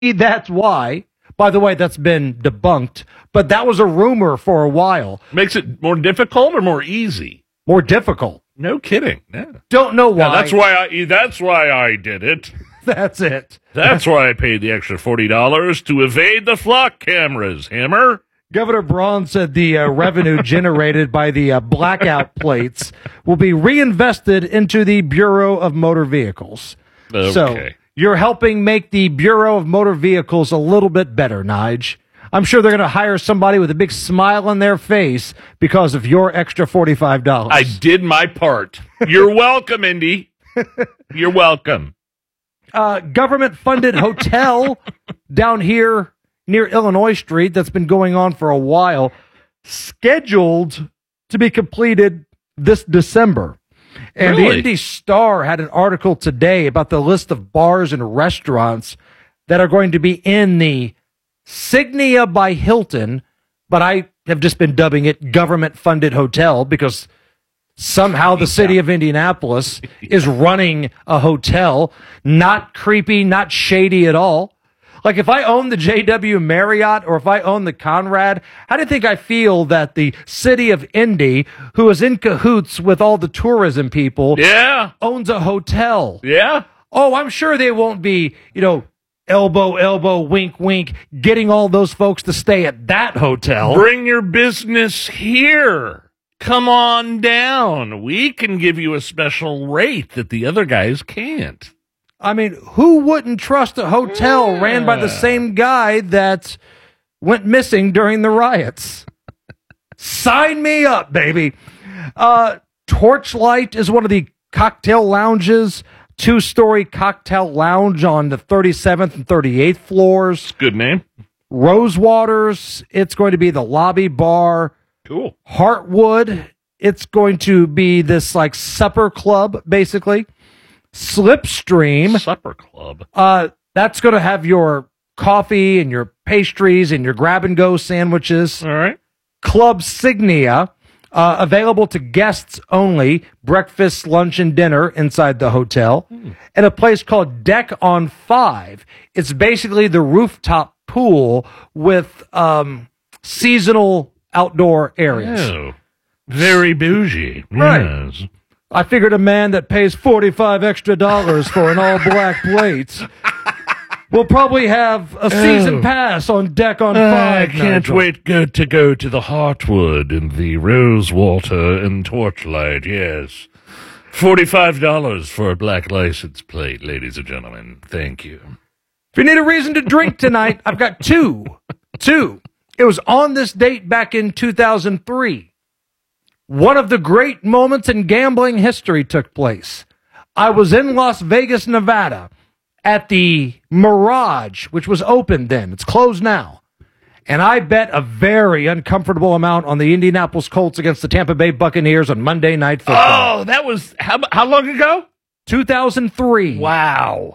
That's why. By the way, that's been debunked, but that was a rumor for a while. Makes it more difficult or more easy? More difficult. No kidding. Yeah. Don't know why. Now, that's why I did it. That's it. That's why I paid the extra $40 to evade the flock cameras, Hammer. Governor Braun said the revenue generated by the blackout plates will be reinvested into the Bureau of Motor Vehicles. Okay. So you're helping make the Bureau of Motor Vehicles a little bit better, Nige. I'm sure they're going to hire somebody with a big smile on their face because of your extra $45. I did my part. You're welcome, Indy. You're welcome. Government-funded hotel down here near Illinois Street that's been going on for a while, scheduled to be completed this December. And Really? the Indy Star had an article today about the list of bars and restaurants that are going to be in the Signia by Hilton, but I have just been dubbing it government-funded hotel because somehow the city of Indianapolis is running a hotel, not creepy, not shady at all. Like if I own the JW Marriott or if I own the Conrad, how do you think I feel that the city of Indy, who is in cahoots with all the tourism people, owns a hotel? Yeah. Oh, I'm sure they won't be, elbow, wink, wink, getting all those folks to stay at that hotel. Bring your business here. Come on down. We can give you a special rate that the other guys can't. I mean, who wouldn't trust a hotel ran by the same guy that went missing during the riots? Sign me up, baby. Torchlight is one of the cocktail lounges, 2-story cocktail lounge on the 37th and 38th floors. Good name. Rosewaters, it's going to be the lobby bar. Cool. Heartwood, it's going to be this like supper club, basically. Slipstream. Supper club. That's going to have your coffee and your pastries and your grab-and-go sandwiches. All right. Club Signia, available to guests only, breakfast, lunch, and dinner inside the hotel. And a place called Deck on 5. It's basically the rooftop pool with seasonal outdoor areas. Oh, very bougie. Right. Yes. I figured a man that pays $45 extra for an all-black plate will probably have a season pass on Deck on 5. I can't Nigel. wait to go to the Heartwood and the Rosewater and Torchlight, yes. $45 for a black license plate, ladies and gentlemen. Thank you. If you need a reason to drink tonight, I've got two. It was on this date back in 2003. One of the great moments in gambling history took place. I was in Las Vegas, Nevada, at the Mirage, which was open then. It's closed now. And I bet a very uncomfortable amount on the Indianapolis Colts against the Tampa Bay Buccaneers on Monday Night Football. Oh, that was how long ago? 2003. Wow.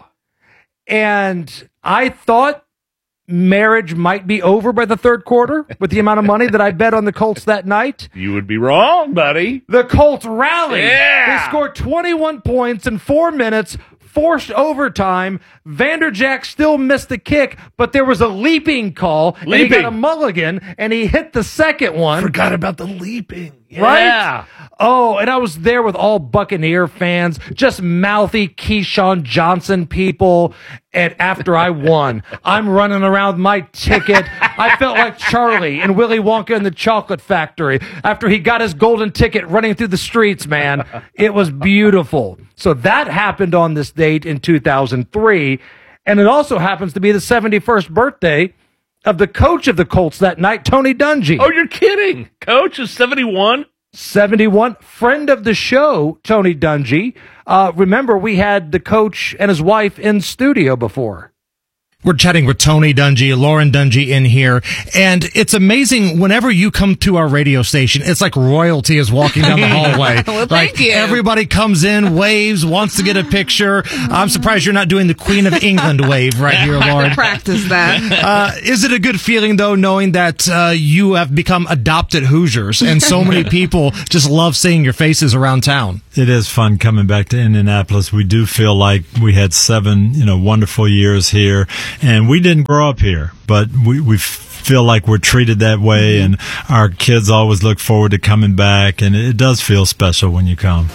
And I thought marriage might be over by the third quarter with the amount of money that I bet on the Colts that night. You would be wrong, buddy. The Colts rallied. Yeah. They scored 21 points in 4 minutes, forced overtime. Vanderjack still missed the kick, but there was a leaping call. And he got a mulligan, and he hit the second one. Forgot about the leaping. Yeah. Right? Oh, and I was there with all Buccaneer fans, just mouthy Keyshawn Johnson people. And after I won, I'm running around with my ticket. I felt like Charlie and Willy Wonka in the Chocolate Factory after he got his golden ticket running through the streets, man. It was beautiful. So that happened on this date in 2003. And it also happens to be the 71st birthday of the coach of the Colts that night, Tony Dungy. Oh, you're kidding. Coach is 71? 71, friend of the show, Tony Dungy. Remember, we had the coach and his wife in studio before. We're chatting with Tony Dungy, Lauren Dungy in here, and it's amazing whenever you come to our radio station, it's like royalty is walking down the hallway. Well, thank you. Everybody comes in, waves, wants to get a picture. I'm surprised you're not doing the Queen of England wave right here, Lauren. Practice that. Is it a good feeling, though, knowing that you have become adopted Hoosiers, and so many people just love seeing your faces around town? It is fun coming back to Indianapolis. We do feel like we had 7, wonderful years here. And we didn't grow up here, but we feel like we're treated that way, and our kids always look forward to coming back, and it does feel special when you come.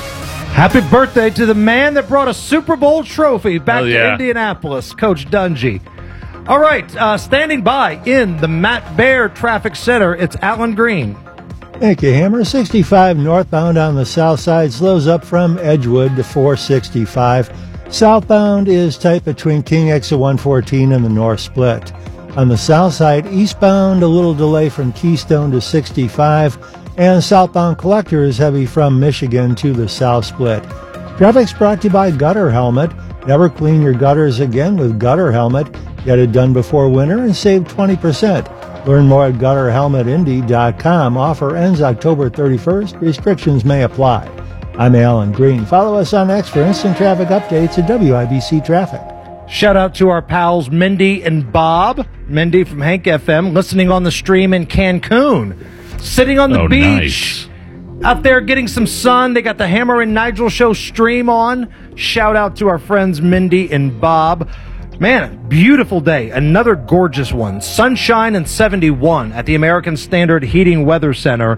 Happy birthday to the man that brought a Super Bowl trophy back to Indianapolis, Coach Dungy. All right, standing by in the Matt Baer Traffic Center, it's Alan Green. Thank you, Hammer. 65 northbound on the south side slows up from Edgewood to 465. Southbound is tight between King Exit 114 and the North Split. On the south side, eastbound, a little delay from Keystone to 65, and southbound Collector is heavy from Michigan to the South Split. Traffic's brought to you by Gutter Helmet. Never clean your gutters again with Gutter Helmet. Get it done before winter and save 20%. Learn more at gutterhelmetindy.com. Offer ends October 31st. Restrictions may apply. I'm Alan Green. Follow us on X for instant traffic updates at WIBC Traffic. Shout out to our pals Mindy and Bob. Mindy from Hank FM, listening on the stream in Cancun. Sitting on the beach. Nice. Out there getting some sun. They got the Hammer and Nigel Show stream on. Shout out to our friends Mindy and Bob. Man, beautiful day. Another gorgeous one. Sunshine and 71 at the American Standard Heating Weather Center.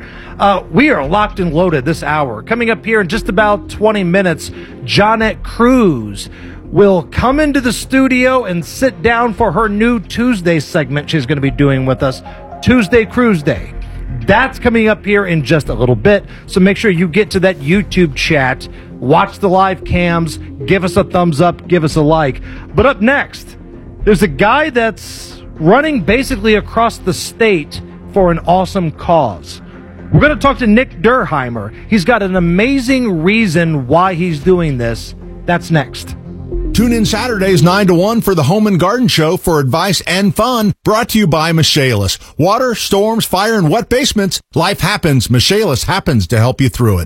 We are locked and loaded this hour. Coming up here in just about 20 minutes, Jonette Cruz will come into the studio and sit down for her new Tuesday segment she's going to be doing with us, Tuesday Cruise Day. That's coming up here in just a little bit, so make sure you get to that YouTube chat, watch the live cams, give us a thumbs up, give us a like. But up next, there's a guy that's running basically across the state for an awesome cause. We're going to talk to Nick Durheimer. He's got an amazing reason why he's doing this. That's next. Tune in Saturdays 9 to 1 for the Home and Garden Show for advice and fun, brought to you by Michaelis. Water, storms, fire, and wet basements. Life happens. Michaelis happens to help you through it.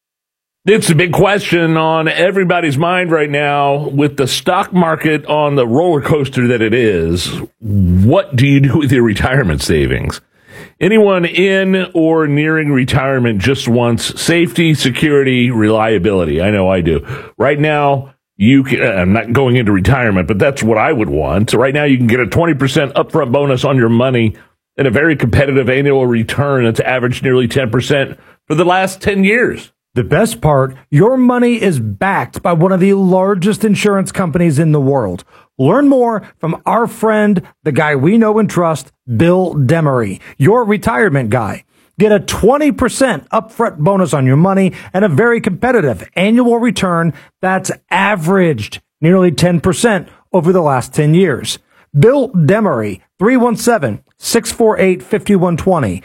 It's a big question on everybody's mind right now with the stock market on the roller coaster that it is. What do you do with your retirement savings? Anyone in or nearing retirement just wants safety, security, reliability. I know I do. Right now, I'm not going into retirement, but that's what I would want. So right now you can get a 20% upfront bonus on your money and a very competitive annual return that's averaged nearly 10% for the last 10 years. The best part, your money is backed by one of the largest insurance companies in the world. Learn more from our friend, the guy we know and trust, Bill Demery, your retirement guy. Get a 20% upfront bonus on your money and a very competitive annual return that's averaged nearly 10% over the last 10 years. Bill Demery, 317-648-5120,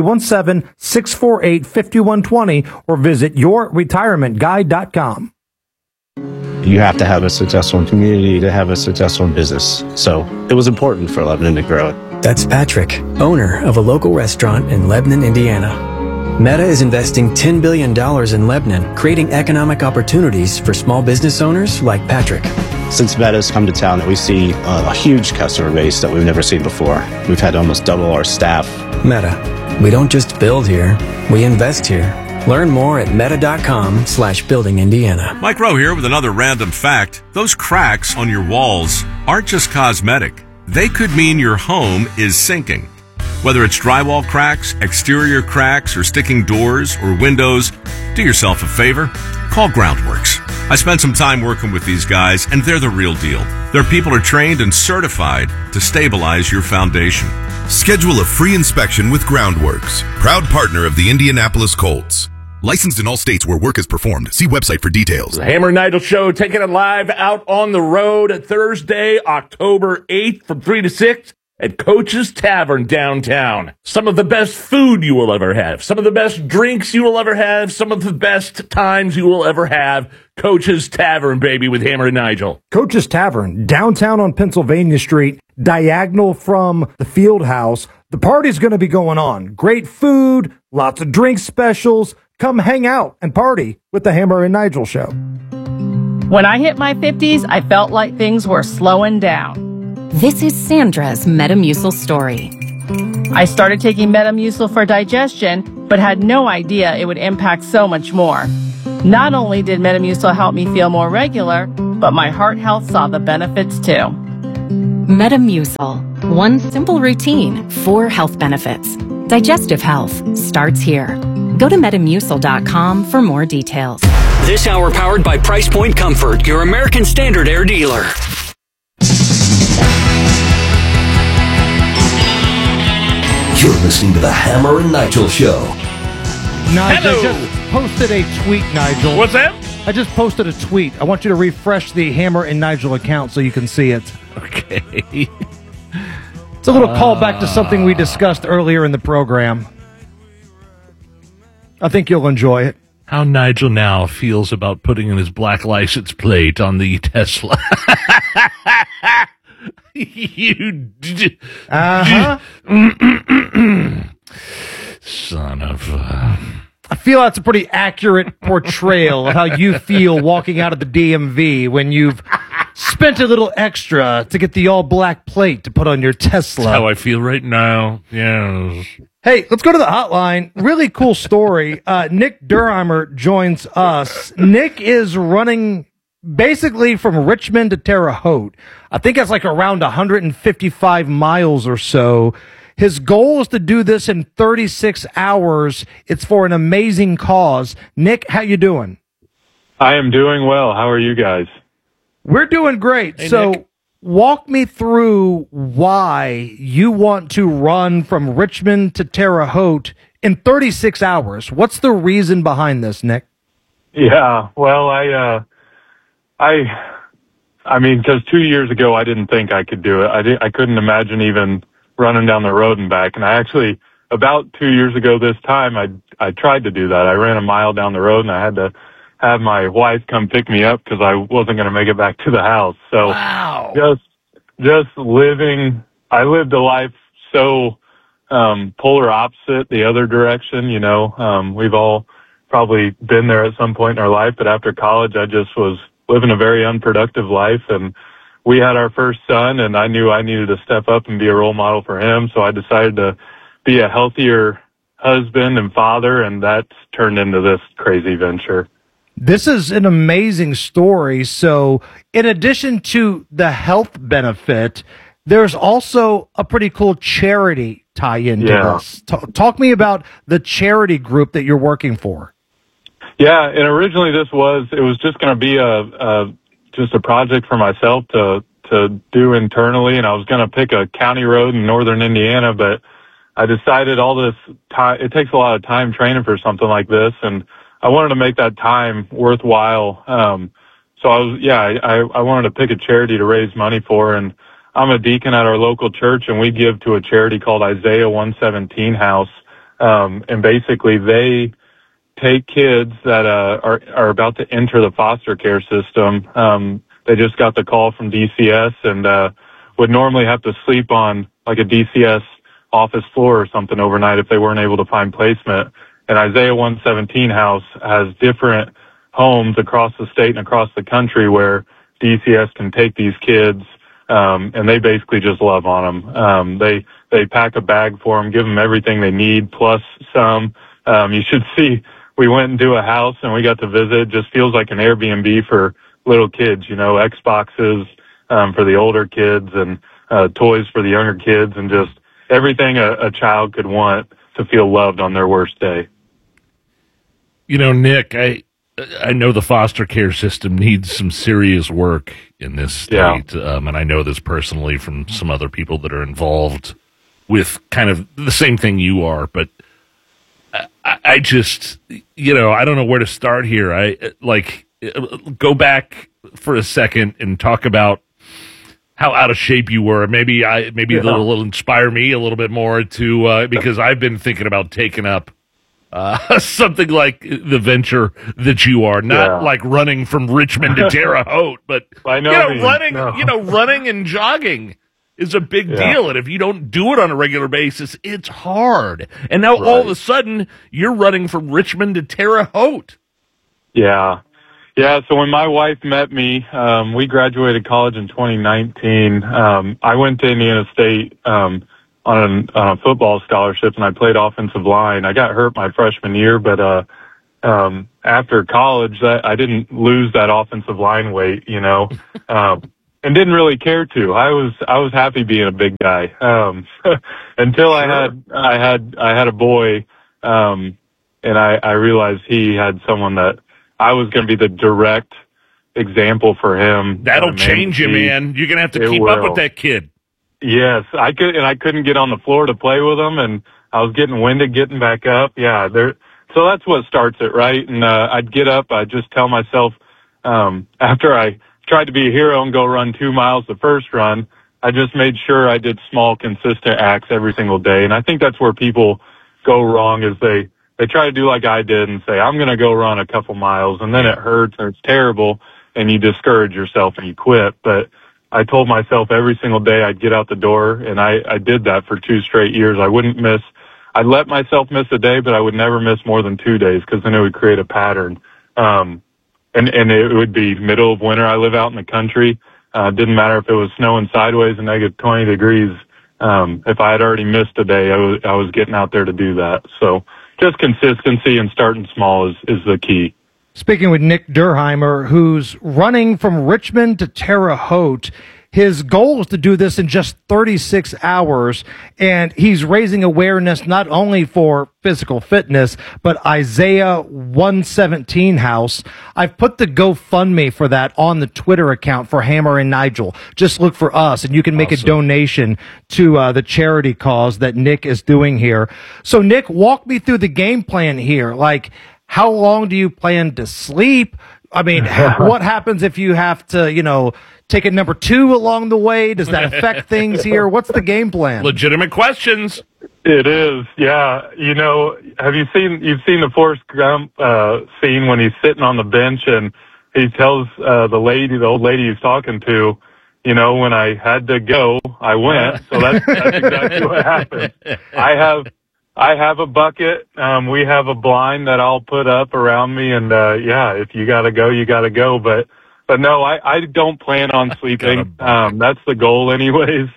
317-648-5120, or visit yourretirementguide.com. You have to have a successful community to have a successful business. So it was important for Lebanon to grow it. That's Patrick, owner of a local restaurant in Lebanon, Indiana. Meta is investing $10 billion in Lebanon, creating economic opportunities for small business owners like Patrick. Since Meta's come to town, we see a huge customer base that we've never seen before. We've had to almost double our staff. Meta. We don't just build here, we invest here. Learn more at meta.com/building Indiana. Mike Rowe here with another random fact. Those cracks on your walls aren't just cosmetic. They could mean your home is sinking. Whether it's drywall cracks, exterior cracks, or sticking doors or windows, do yourself a favor. Call Groundworks. I spent some time working with these guys, and they're the real deal. Their people are trained and certified to stabilize your foundation. Schedule a free inspection with Groundworks, proud partner of the Indianapolis Colts. Licensed in all states where work is performed. See website for details. The Hammer and Nigel Show, taking it live out on the road Thursday, October 8th from 3 to 6 at Coach's Tavern downtown. Some of the best food you will ever have. Some of the best drinks you will ever have. Some of the best times you will ever have. Coach's Tavern, baby, with Hammer and Nigel. Coach's Tavern, downtown on Pennsylvania Street, diagonal from the Field House. The party's going to be going on. Great food, lots of drink specials. Come hang out and party with the Hammer and Nigel Show. When I hit my 50s, I felt like things were slowing down. This is Sandra's Metamucil story. I started taking Metamucil for digestion, but had no idea it would impact so much more. Not only did Metamucil help me feel more regular, but my heart health saw the benefits too. Metamucil. One simple routine, 4 health benefits. Digestive health starts here. Go to Metamucil.com for more details. This hour powered by Price Point Comfort, your American Standard Air dealer. You're listening to the Hammer and Nigel Show. Nigel, I just posted a tweet, Nigel. What's that? I just posted a tweet. I want you to refresh the Hammer and Nigel account so you can see it. Okay. It's a little callback to something we discussed earlier in the program. I think you'll enjoy it. How Nigel now feels about putting in his black license plate on the Tesla. Son of I feel that's a pretty accurate portrayal of how you feel walking out of the DMV when you've spent a little extra to get the all-black plate to put on your Tesla. That's how I feel right now. Yes. Hey, let's go to the hotline. Really cool story. Nick Durheimer joins us. Nick is running basically from Richmond to Terre Haute. I think that's like around 155 miles or so. His goal is to do this in 36 hours. It's for an amazing cause. Nick, how you doing? I am doing well. How are you guys? We're doing great. Hey, so Nick. Walk me through why you want to run from Richmond to Terre Haute in 36 hours. What's the reason behind this, Nick? Yeah, well, I mean, because 2 years ago I didn't think I could do it. I couldn't imagine even running down the road and back. And I actually, about 2 years ago this time, I tried to do that. I ran a mile down the road and I had to have my wife come pick me up because I wasn't going to make it back to the house. So Wow. just living, I lived a life so polar opposite the other direction, you know. We've all probably been there at some point in our life, but after college I just was living a very unproductive life, and we had our first son, and I knew I needed to step up and be a role model for him, so I decided to be a healthier husband and father, and that's turned into this crazy venture. This is an amazing story. So in addition to the health benefit, there's also a pretty cool charity tie-in to this. Talk me about the charity group that you're working for. Yeah, and originally it was just going to be just a project for myself to do internally, and I was going to pick a county road in northern Indiana, but I decided all this time, it takes a lot of time training for something like this, and I wanted to make that time worthwhile. So I wanted to pick a charity to raise money for, and I'm a deacon at our local church, and we give to a charity called Isaiah 117 House. And basically they take kids that are about to enter the foster care system. They just got the call from DCS and would normally have to sleep on like a DCS office floor or something overnight if they weren't able to find placement. And Isaiah 117 House has different homes across the state and across the country where DCS can take these kids, and they basically just love on them. They pack a bag for them, give them everything they need, plus some. You should see, we went into a house and we got to visit. It just feels like an Airbnb for little kids, you know, Xboxes for the older kids and toys for the younger kids, and just everything a child could want to feel loved on their worst day. You know, Nick, I know the foster care system needs some serious work in this state, and I know this personally from some other people that are involved with kind of the same thing you are, but I just, you know, I don't know where to start here. Go back for a second and talk about how out of shape you were. Maybe it'll inspire me a little bit more to because I've been thinking about taking up something like the venture that you are, not like running from Richmond to Terre Haute, but running and jogging is a big deal. And if you don't do it on a regular basis, it's hard. And now all of a sudden you're running from Richmond to Terre Haute. Yeah. Yeah. So when my wife met me, we graduated college in 2019. I went to Indiana State, on a football scholarship, and I played offensive line. I got hurt my freshman year, but after college, I didn't lose that offensive line weight, you know. didn't really care to. I was happy being a big guy until I had a boy, and I realized he had someone that I was going to be the direct example for him. That'll change you, man. You're going to have to keep up with that kid. Yes, I couldn't get on the floor to play with him, and I was getting winded getting back up. Yeah, so that's what starts it, right? And I'd get up, I'd just tell myself, after I tried to be a hero and go run 2 miles the first run, I just made sure I did small, consistent acts every single day. And I think that's where people go wrong, is they try to do like I did and say, I'm going to go run a couple miles, and then it hurts or it's terrible, and you discourage yourself and you quit. But I told myself every single day I'd get out the door, and I did that for 2 straight years. I'd let myself miss a day, but I would never miss more than 2 days, because then it would create a pattern. And it would be middle of winter. I live out in the country. Didn't matter if it was snowing sideways and negative 20 degrees. If I had already missed a day, I was getting out there to do that. So just consistency and starting small is the key. Speaking with Nick Durheimer, who's running from Richmond to Terre Haute. His goal is to do this in just 36 hours, and he's raising awareness not only for physical fitness, but Isaiah 117 House. I've put the GoFundMe for that on the Twitter account for Hammer and Nigel. Just look for us, and you can make a donation to the charity cause that Nick is doing here. So, Nick, walk me through the game plan here. Like, how long do you plan to sleep? I mean, what happens if you have to, take a number 2 along the way? Does that affect things here? What's the game plan? Legitimate questions. It is, yeah. You've seen the Forrest Gump scene when he's sitting on the bench and he tells the old lady he's talking to, when I had to go, I went. So that's exactly what happened. I have a bucket. We have a blind that I'll put up around me, and if you gotta go, you gotta go. But no, I don't plan on sleeping. That's the goal anyways.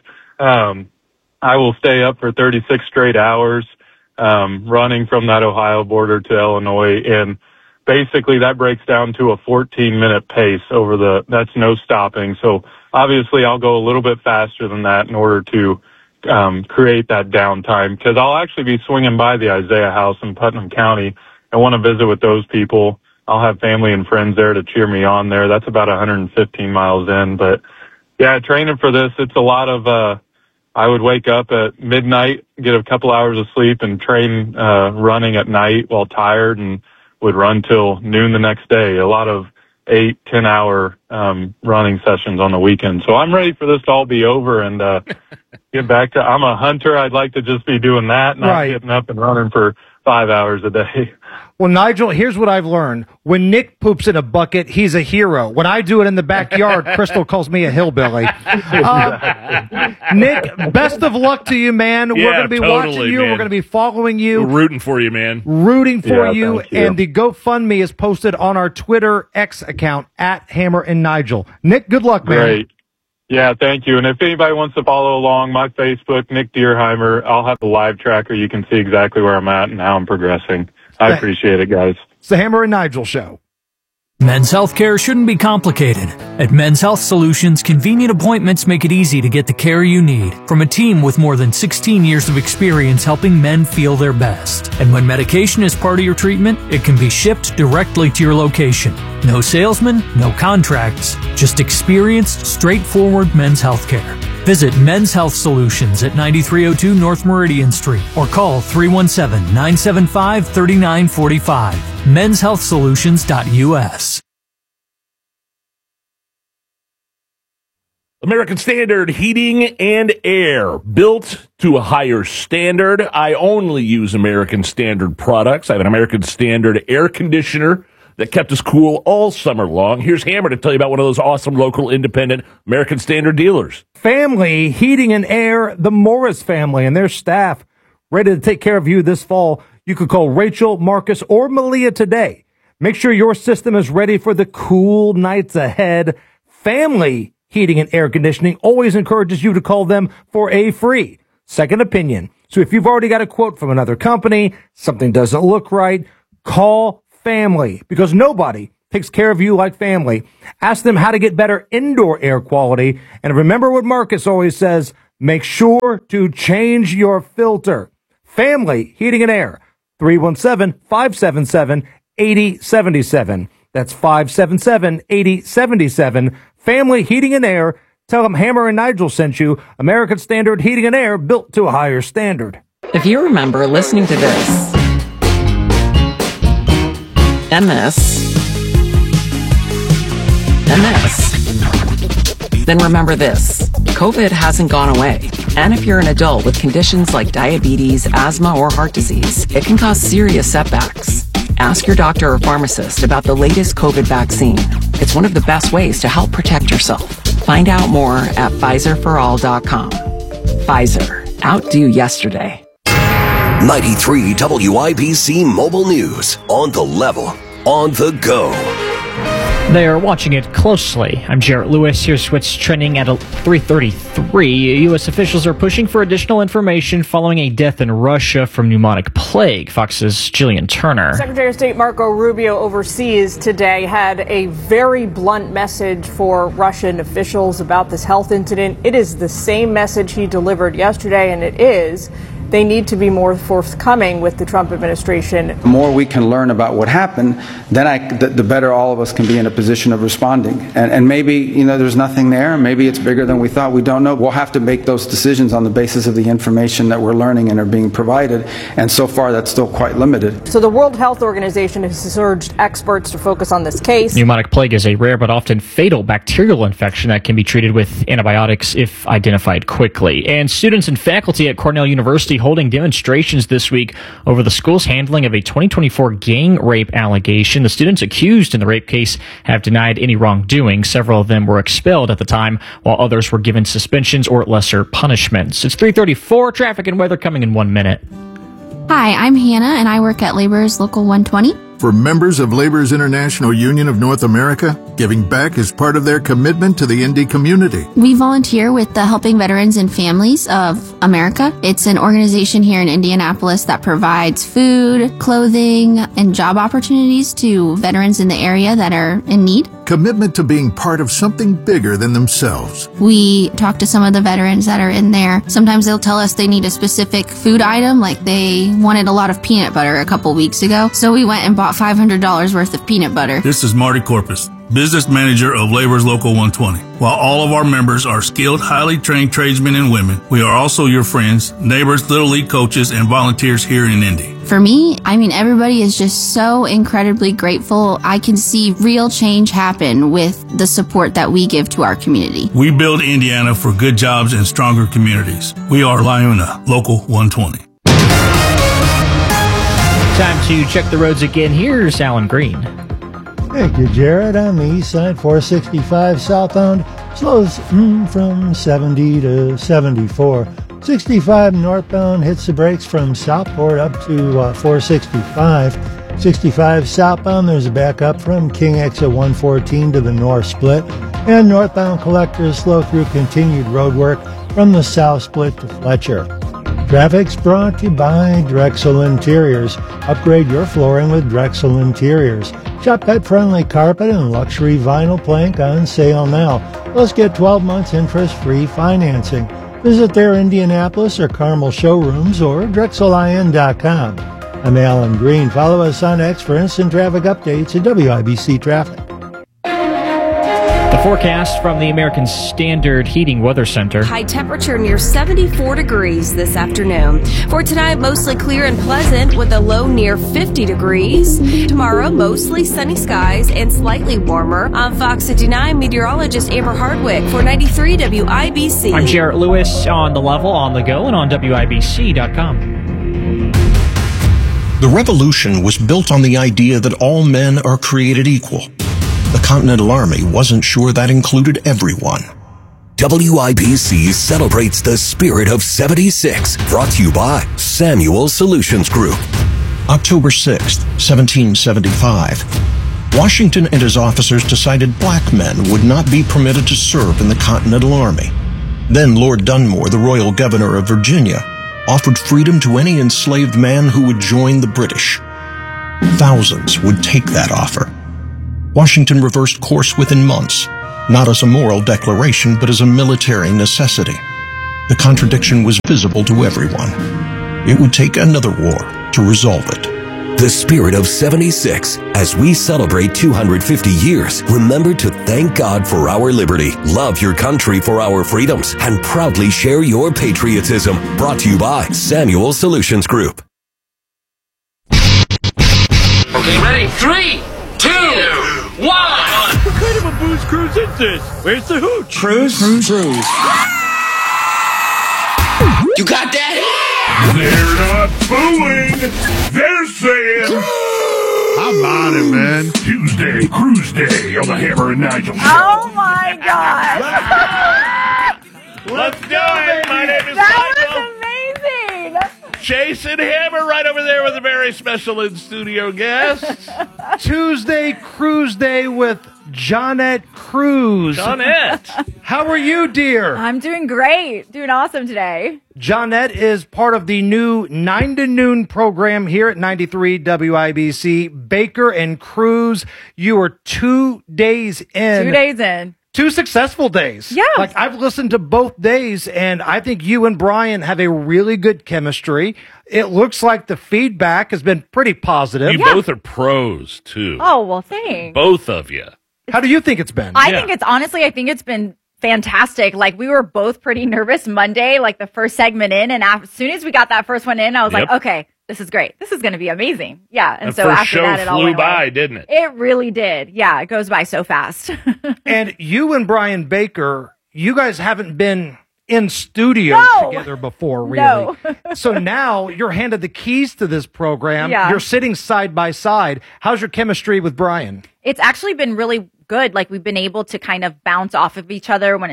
I will stay up for 36 straight hours, running from that Ohio border to Illinois. And basically that breaks down to a 14-minute pace that's no stopping. So obviously I'll go a little bit faster than that in order to create that downtime, because I'll actually be swinging by the Isaiah House in Putnam County. I want to visit with those people. I'll have family and friends there to cheer me on there. That's about 115 miles in. But yeah, training for this, it's a lot of, I would wake up at midnight, get a couple hours of sleep, and train running at night while tired, and would run till noon the next day. A lot of 8-10 hour running sessions on the weekend. So I'm ready for this to all be over and get back to, I'm a hunter. I'd like to just be doing that, not getting up and running for 5 hours a day. Well, Nigel, here's what I've learned. When Nick poops in a bucket, he's a hero. When I do it in the backyard, Crystal calls me a hillbilly. Nick, best of luck to you, man. We're going to be watching you. Man. We're going to be following you. We're rooting for you, man. Rooting for you. And the GoFundMe is posted on our Twitter X account at Hammer and Nigel. Nick, good luck, man. Great. Yeah, thank you. And if anybody wants to follow along, my Facebook, Nick Durheimer, I'll have the live tracker. You can see exactly where I'm at and how I'm progressing. I appreciate it, guys. It's the Hammer and Nigel Show. Men's healthcare shouldn't be complicated. At Men's Health Solutions, convenient appointments make it easy to get the care you need from a team with more than 16 years of experience helping men feel their best. And when medication is part of your treatment, it can be shipped directly to your location. No salesman, no contracts, just experienced, straightforward men's healthcare. Visit Men's Health Solutions at 9302 North Meridian Street or call 317-975-3945. menshealthsolutions.us. American Standard Heating and Air, built to a higher standard. I only use American Standard products. I have an American Standard air conditioner that kept us cool all summer long. Here's Hammer to tell you about one of those awesome local independent American Standard dealers. Family Heating and Air, the Morris family and their staff, ready to take care of you this fall. You could call Rachel, Marcus, or Malia today. Make sure your system is ready for the cool nights ahead. Family Heating and Air Conditioning always encourages you to call them for a free second opinion. So if you've already got a quote from another company, something doesn't look right, call Family, because nobody takes care of you like family. Ask them how to get better indoor air quality. And remember what Marcus always says, make sure to change your filter. Family Heating and Air, 317-577-8077. That's 577-8077. Family Heating and Air. Tell them Hammer and Nigel sent you. American Standard Heating and Air, built to a higher standard. If you remember listening to this, MS, then remember this. COVID hasn't gone away. And if you're an adult with conditions like diabetes, asthma, or heart disease, it can cause serious setbacks. Ask your doctor or pharmacist about the latest COVID vaccine. It's one of the best ways to help protect yourself. Find out more at PfizerForAll.com. Pfizer. Outdo yesterday. 93 WIBC Mobile News. On the level. On the go. They are watching it closely. I'm Jarrett Lewis. Here's what's trending at 3:33. U.S. officials are pushing for additional information following a death in Russia from pneumonic plague. Fox's Jillian Turner. Secretary of State Marco Rubio overseas today had a very blunt message for Russian officials about this health incident. It is the same message he delivered yesterday, and it is they need to be more forthcoming with the Trump administration. The more we can learn about what happened, then the better all of us can be in a position of responding. And maybe, there's nothing there. Maybe it's bigger than we thought. We don't know. We'll have to make those decisions on the basis of the information that we're learning and are being provided. And so far, that's still quite limited. So the World Health Organization has urged experts to focus on this case. Pneumonic plague is a rare but often fatal bacterial infection that can be treated with antibiotics if identified quickly. And students and faculty at Cornell University holding demonstrations this week over the school's handling of a 2024 gang rape allegation. The students accused in the rape case have denied any wrongdoing. Several of them were expelled at the time, while others were given suspensions or lesser punishments. It's 3:34. Traffic and weather coming in 1 minute. Hi, I'm Hannah, and I work at Laborers Local 120. For members of Laborers International Union of North America, giving back is part of their commitment to the Indy community. We volunteer with the Helping Veterans and Families of America. It's an organization here in Indianapolis that provides food, clothing, and job opportunities to veterans in the area that are in need. Commitment to being part of something bigger than themselves. We talk to some of the veterans that are in there. Sometimes they'll tell us they need a specific food item, like they wanted a lot of peanut butter a couple weeks ago. So we went and bought $500 worth of peanut butter. This is Marty Corpus, business manager of Laborers Local 120. While all of our members are skilled, highly trained tradesmen and women, we are also your friends, neighbors, Little League coaches, and volunteers here in Indy. For me, everybody is just so incredibly grateful. I can see real change happen with the support that we give to our community. We build Indiana for good jobs and stronger communities. We are LIUNA Local 120. Time to check the roads again. Here's Alan Green. Thank you, Jared. On the east side, 465 southbound slows from 70 to 74. 65 northbound hits the brakes from Southport up to 465. 65 southbound, there's a backup from King Exit 114 to the north split. And northbound collectors slow through continued road work from the south split to Fletcher. Traffic's brought to you by Drexel Interiors. Upgrade your flooring with Drexel Interiors. Shop pet-friendly carpet and luxury vinyl plank on sale now. Plus get 12 months interest-free financing. Visit their Indianapolis or Carmel showrooms or DrexelIN.com. I'm Alan Green. Follow us on X for instant traffic updates at WIBC Traffic. The forecast from the American Standard Heating Weather Center. High temperature near 74 degrees this afternoon. For tonight, mostly clear and pleasant with a low near 50 degrees. Tomorrow, mostly sunny skies and slightly warmer. I'm Fox 59 meteorologist Amber Hardwick for 93 WIBC. I'm Jarrett Lewis on the level, on the go, and on WIBC.com. The revolution was built on the idea that all men are created equal. The Continental Army wasn't sure that included everyone. WIBC celebrates the spirit of 76, brought to you by Samuel Solutions Group. October 6th, 1775. Washington and his officers decided black men would not be permitted to serve in the Continental Army. Then Lord Dunmore, the royal governor of Virginia, offered freedom to any enslaved man who would join the British. Thousands would take that offer. Washington reversed course within months, not as a moral declaration, but as a military necessity. The contradiction was visible to everyone. It would take another war to resolve it. The spirit of 76. As we celebrate 250 years, remember to thank God for our liberty, love your country for our freedoms, and proudly share your patriotism. Brought to you by Samuel Solutions Group. Okay, ready? 3, 2, 1. What kind of a booze cruise is this? Where's the hooch? Cruise. You got that? They're not booing. They're saying, How about it, man? Tuesday, Cruise Day on the Hammer and Nigel show. Oh my God! Let's do it. My name is That Nigel. was amazing. Jason Hammer right over there with a very special in-studio guest. Tuesday Cruise Day with Johnette Cruz. Johnette. How are you, dear? I'm doing great. Doing awesome today. Johnette is part of the new 9 to Noon program here at 93 WIBC. Baker and Cruz, you are 2 days in. 2 days in. 2 successful days. Yeah. Like, I've listened to both days, and I think you and Brian have a really good chemistry. It looks like the feedback has been pretty positive. You both are pros, too. Oh, well, thanks. Both of you. How do you think it's been? I think it's been fantastic. Like, we were both pretty nervous Monday, like the first segment in, and as soon as we got that first one in, I was like, okay, this is great. This is going to be amazing. Yeah. And so first after show that, it all flew went by, away. didn't it? It really did. Yeah. It goes by so fast. And you and Brian Baker, you guys haven't been in studio together before, really. No. So now you're handed the keys to this program. Yeah. You're sitting side by side. How's your chemistry with Brian? It's actually been really good. Like, we've been able to kind of bounce off of each other when it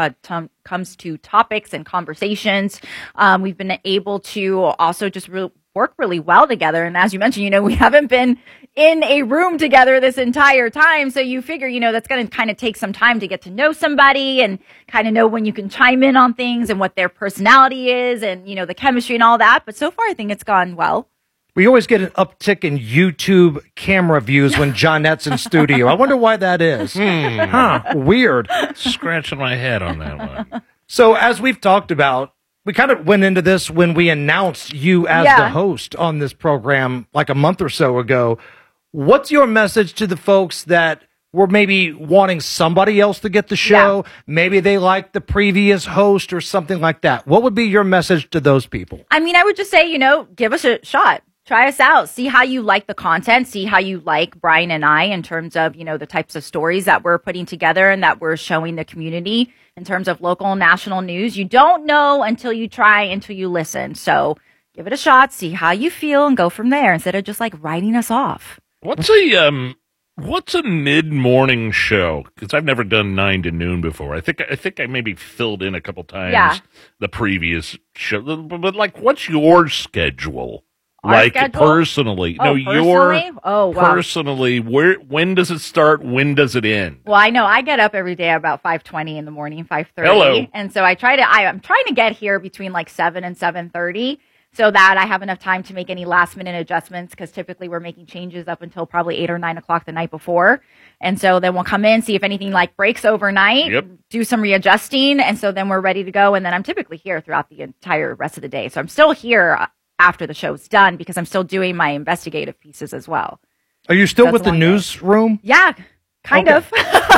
comes to topics and conversations. We've been able to also just work really well together. And as you mentioned, we haven't been in a room together this entire time. So you figure, that's going to kind of take some time to get to know somebody and kind of know when you can chime in on things and what their personality is and, the chemistry and all that. But so far, I think it's gone well. We always get an uptick in YouTube camera views when Johnette's in studio. I wonder why that is. Weird. Scratching my head on that one. So as we've talked about, we kind of went into this when we announced you as the host on this program like a month or so ago. What's your message to the folks that were maybe wanting somebody else to get the show? Yeah. Maybe they liked the previous host or something like that. What would be your message to those people? I mean, I would just say, give us a shot. Try us out. See how you like the content. See how you like Brian and I in terms of, the types of stories that we're putting together and that we're showing the community in terms of local and national news. You don't know until you try, until you listen. So give it a shot, see how you feel, and go from there instead of just like writing us off. What's a mid-morning show? Because I've never done 9 to Noon before. I think I maybe filled in a couple times the previous show. But like, what's your schedule? Personally. Personally, when does it start? When does it end? Well, I know I get up every day about 5:20 in the morning, 5:30. Hello. And so I'm trying to get here between like 7 and 7:30 so that I have enough time to make any last minute adjustments, because typically we're making changes up until probably 8 or 9 o'clock the night before. And so then we'll come in, see if anything like breaks overnight, do some readjusting. And so then we're ready to go. And then I'm typically here throughout the entire rest of the day. So I'm still here after the show's done because I'm still doing my investigative pieces as well. Are you still with the newsroom? Yeah, kind of.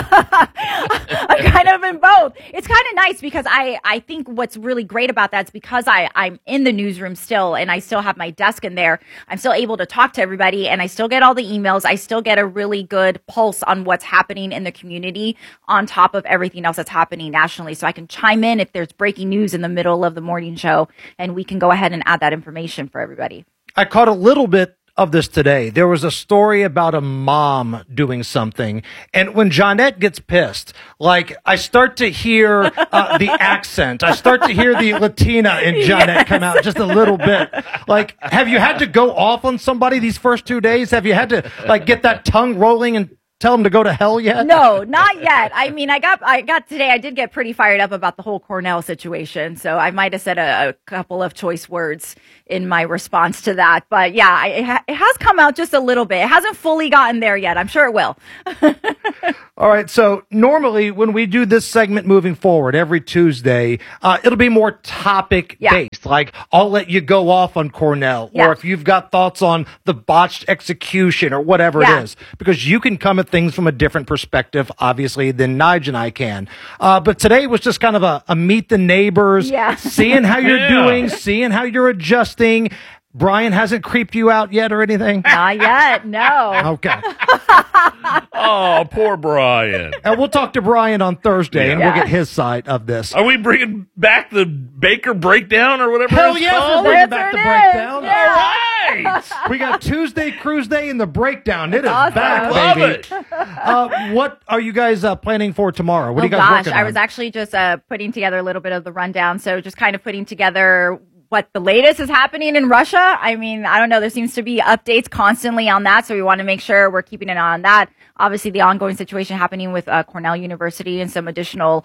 I'm kind of in both. It's kind of nice because I think what's really great about that is because I'm in the newsroom still and I still have my desk in there. I'm still able to talk to everybody and I still get all the emails. I still get a really good pulse on what's happening in the community on top of everything else that's happening nationally. So I can chime in if there's breaking news in the middle of the morning show and we can go ahead and add that information for everybody. I caught a little bit of this today. There was a story about a mom doing something, and when Johnette gets pissed, like I start to hear the accent, I start to hear the Latina in Johnette come out just a little bit. Like, have you had to go off on somebody these first 2 days? Have you had to like get that tongue rolling and tell them to go to hell yet? No, not yet. I mean, I got today. I did get pretty fired up about the whole Cornell situation, so I might have said a couple of choice words in my response to that. But yeah, it has come out just a little bit. It hasn't fully gotten there yet. I'm sure it will. All right. So normally when we do this segment moving forward every Tuesday, it'll be more topic based. Like I'll let you go off on Cornell, or if you've got thoughts on the botched execution or whatever it is, because you can come at things from a different perspective, obviously, than Nige and I can. But today was just kind of a meet the neighbors, seeing how you're doing, seeing how you're adjusting. Brian hasn't creeped you out yet or anything? Not yet, no. Okay. Oh, poor Brian. And we'll talk to Brian on Thursday, and we'll get his side of this. Are we bringing back the Baker breakdown or whatever Hell it's yes, called? we're bringing back the breakdown. Yeah. All right. We got Tuesday Cruise Day and the breakdown. It is awesome. back, Love baby. What are you guys planning for tomorrow? What are you guys working on? I was actually just putting together a little bit of the rundown. So just kind of putting together what the latest is happening in Russia. I mean, I don't know. There seems to be updates constantly on that. So we want to make sure we're keeping an eye on that. Obviously, the ongoing situation happening with Cornell University and some additional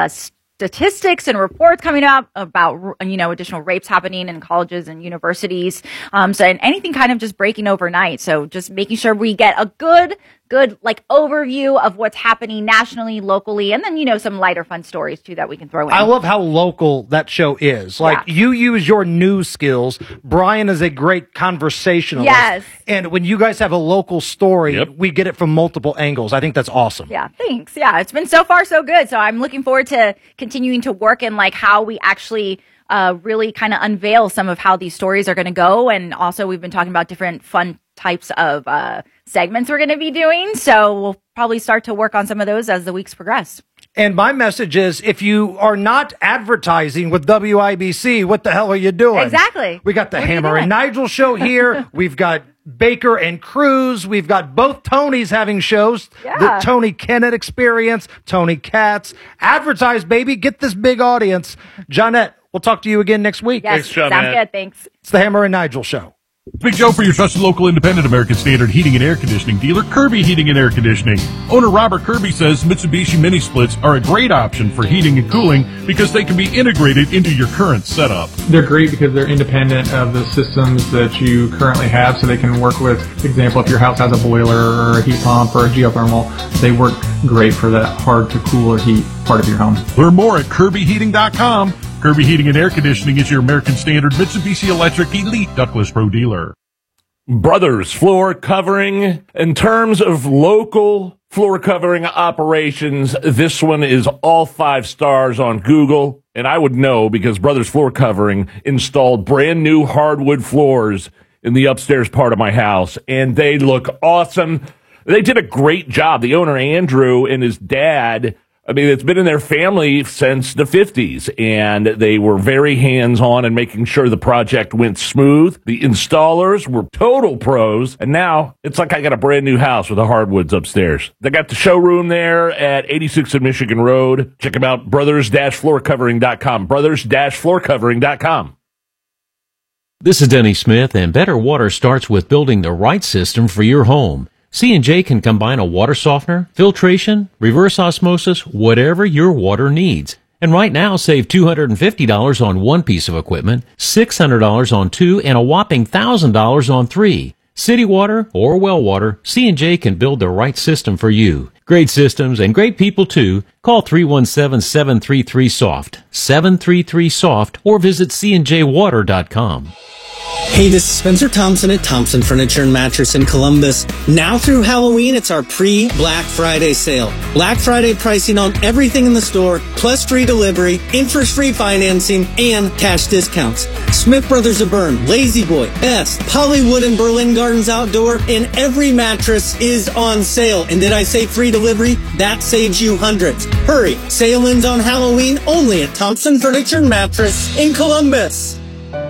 statistics and reports coming up about, additional rapes happening in colleges and universities. And anything kind of just breaking overnight. So just making sure we get a good like overview of what's happening nationally, locally, and then, some lighter fun stories too that we can throw in. I love how local that show is. Like you use your news skills. Brian is a great conversationalist. Yes. And when you guys have a local story, we get it from multiple angles. I think that's awesome. Yeah, thanks. Yeah, it's been so far so good. So I'm looking forward to continuing to work in like how we actually really kind of unveil some of how these stories are going to go. And also we've been talking about different fun types of segments we're going to be doing. So we'll probably start to work on some of those as the weeks progress. And my message is, if you are not advertising with WIBC, what the hell are you doing? Exactly. We got the Hammer and Nigel show here. We've got Baker and Cruz. We've got both Tonys having shows. The Tony Kennett Experience, Tony Katz. Advertise, baby. Get this big audience. Johnette, we'll talk to you again next week. Yes, sounds good. Thanks. It's the Hammer and Nigel show. Big Joe for your trusted local independent American Standard heating and air conditioning dealer, Kirby Heating and Air Conditioning. Owner Robert Kirby says Mitsubishi mini splits are a great option for heating and cooling because they can be integrated into your current setup. They're great because they're independent of the systems that you currently have, so they can work with, for example, if your house has a boiler or a heat pump or a geothermal, they work great for that hard to cool or heat part of your home. Learn more at KirbyHeating.com. Kirby Heating and Air Conditioning is your American Standard Mitsubishi Electric Elite Ductless Pro dealer. Brothers Floor Covering. In terms of local floor covering operations, this one is all 5 stars on Google. And I would know because Brothers Floor Covering installed brand new hardwood floors in the upstairs part of my house. And they look awesome. They did a great job. The owner, Andrew, and his dad, I mean, it's been in their family since the 50s, and they were very hands-on in making sure the project went smooth. The installers were total pros, and now it's like I got a brand new house with the hardwoods upstairs. They got the showroom there at 86 and Michigan Road. Check them out, brothers-floorcovering.com, brothers-floorcovering.com. This is Denny Smith, and better water starts with building the right system for your home. C&J can combine a water softener, filtration, reverse osmosis, whatever your water needs. And right now, save $250 on one piece of equipment, $600 on 2, and a whopping $1,000 on 3. City water or well water, C&J can build the right system for you. Great systems and great people too. Call 317-733-SOFT, 733-SOFT, or visit cnjwater.com. Hey, this is Spencer Thompson at Thompson Furniture and Mattress in Columbus. Now through Halloween, it's our pre-Black Friday sale. Black Friday pricing on everything in the store, plus free delivery, interest-free financing, and cash discounts. Smith Brothers of Bern, Lazy Boy, Best, Hollywood and Berlin Gardens Outdoor, and every mattress is on sale. And did I say free delivery? That saves you hundreds. Hurry, sale ends on Halloween only at Thompson Furniture and Mattress in Columbus.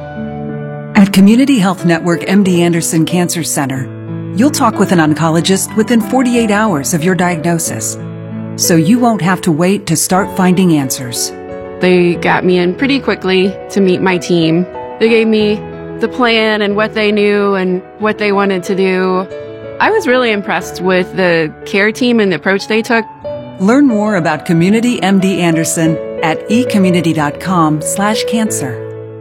At Community Health Network MD Anderson Cancer Center, you'll talk with an oncologist within 48 hours of your diagnosis, so you won't have to wait to start finding answers. They got me in pretty quickly to meet my team. They gave me the plan and what they knew and what they wanted to do. I was really impressed with the care team and the approach they took. Learn more about Community MD Anderson at ecommunity.com/cancer.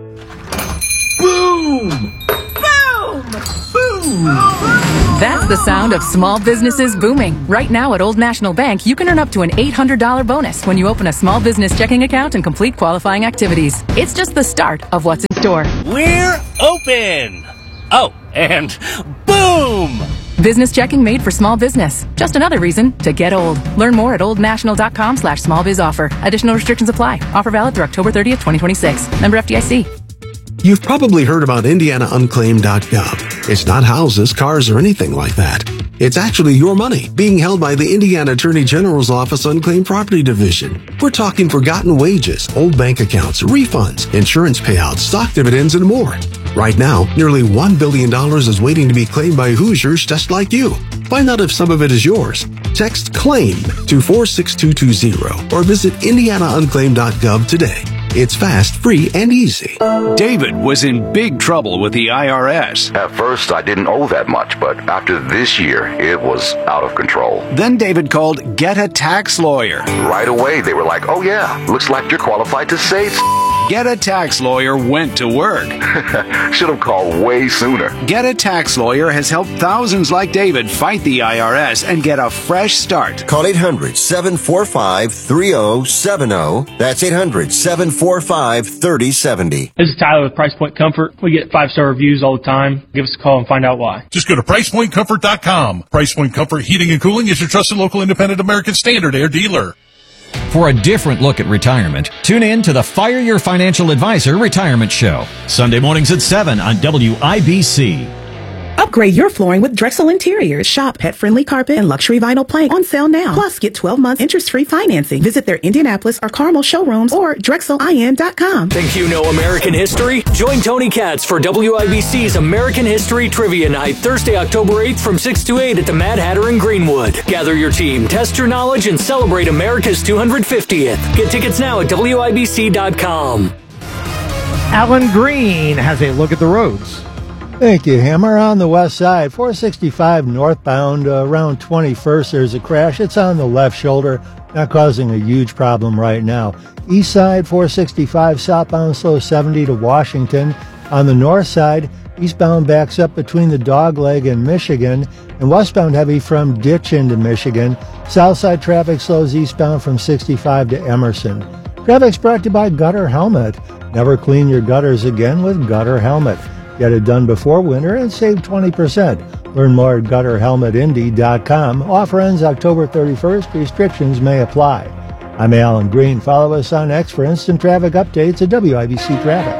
Boom! Boom! Boom! That's the sound of small businesses booming. Right now at Old National Bank, you can earn up to an $800 bonus when you open a small business checking account and complete qualifying activities. It's just the start of what's in store. We're open! Oh, and boom! Business checking made for small business. Just another reason to get old. Learn more at oldnational.com/smallbizoffer. Additional restrictions apply. Offer valid through October 30th, 2026. Member FDIC. You've probably heard about IndianaUnclaimed.gov. It's not houses, cars, or anything like that. It's actually your money being held by the Indiana Attorney General's Office Unclaimed Property Division. We're talking forgotten wages, old bank accounts, refunds, insurance payouts, stock dividends, and more. Right now, nearly $1 billion is waiting to be claimed by Hoosiers just like you. Find out if some of it is yours. Text CLAIM to 46220 or visit IndianaUnclaimed.gov today. It's fast, free, and easy. David was in big trouble with the IRS. At first, I didn't owe that much, but after this year, it was out of control. Then David called Get a Tax Lawyer. Right away, they were like, oh yeah, looks like you're qualified to save. Get a Tax Lawyer went to work. Should have called way sooner. Get a Tax Lawyer has helped thousands like David fight the IRS and get a fresh start. Call 800-745-3070. That's 800-745-3070. This is Tyler with Price Point Comfort. We get 5-star reviews all the time. Give us a call and find out why. Just go to PricePointComfort.com. Price Point Comfort Heating and Cooling is your trusted local independent American Standard Air dealer. For a different look at retirement, tune in to the Fire Your Financial Advisor Retirement Show. Sunday mornings at 7 on WIBC. Upgrade your flooring with Drexel Interiors. Shop pet-friendly carpet and luxury vinyl plank on sale now. Plus, get 12 months interest-free financing. Visit their Indianapolis or Carmel showrooms or DrexelIN.com. Think you know American history? Join Tony Katz for WIBC's American History Trivia Night, Thursday, October 8th from 6 to 8 at the Mad Hatter in Greenwood. Gather your team, test your knowledge, and celebrate America's 250th. Get tickets now at WIBC.com. Alan Green has a look at the roads. Thank you, Hammer. On the west side, 465 northbound, around 21st, there's a crash. It's on the left shoulder, not causing a huge problem right now. East side, 465 southbound, slow 70 to Washington. On the north side, eastbound backs up between the Dogleg and Michigan, and westbound heavy from Ditch into Michigan. South side traffic slows eastbound from 65 to Emerson. Traffic's brought to you by Gutter Helmet. Never clean your gutters again with Gutter Helmet. Get it done before winter and save 20%. Learn more at GutterHelmetIndy.com. Offer ends October 31st. Restrictions may apply. I'm Alan Green. Follow us on X for instant traffic updates at WIBC Traffic.